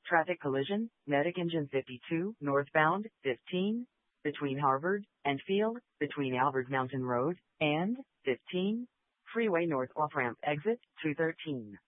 Traffic collision, Medic Engine 52, northbound, 15, between Harvard and Field, between Albert Mountain Road and 15, Freeway North off-ramp exit 213.